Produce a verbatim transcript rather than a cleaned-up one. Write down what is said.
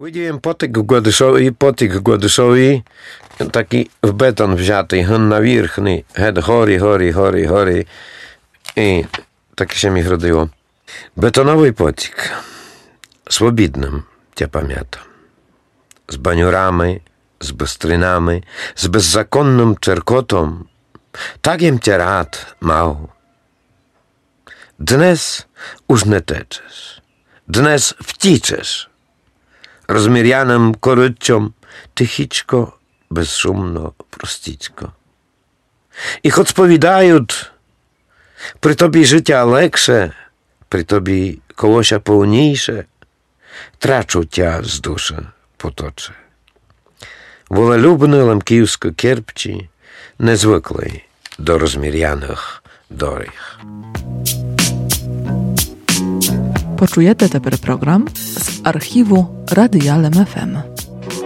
Видим потик в Гладишові, потик в Гладишові, такий в бетон взятий, ген наверхний, геть горі, горі, горі, горі. І таке się mi wrodziło. Betonowy potik, swobodnym, ja pamiętam. Z baniurami, z bystrynami, z bezzakonnym czerkotą. Takiem cię rad, mał. Dnes już nie teczesz, dnes wciczesz. Rozmierjanym korycią, tychiczko, bezszumno, prosticzko. I choć spowiadają, przy tobie życia lepsze, przy tobie kołosia pełniejsze, traczą cię z duszy potocze. Волелюбний Лемківсько-Керпчі, не звикли до розміряних доріг. Почujete tepер program z archiwu Radia Lem F M.